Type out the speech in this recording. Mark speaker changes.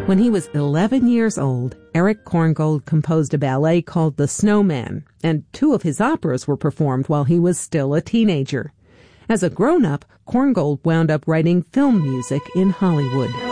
Speaker 1: When he was 11 years old, Erich Korngold composed a ballet called The Snowman, and 2 of his operas were performed while he was still a teenager. As a grown-up, Korngold wound up writing film music in Hollywood.